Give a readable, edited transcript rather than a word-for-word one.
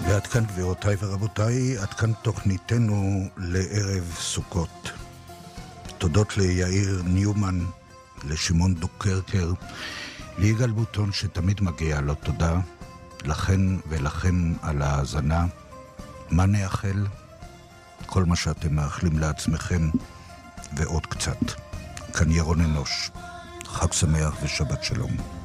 ועד כאן גבירותיי ורבותיי, עד כאן תוכניתנו לערב סוכות. תודות ליאיר ניומן, לשמעון דוקרקר, ליגאל בוטון שתמיד מגיע לו תודה, לכן ולכם על ההאזנה. מה נאחל? כל מה שאתם מאחלים לעצמכם ועוד קצת. כאן ירון אנוש, חג שמח ושבת שלום.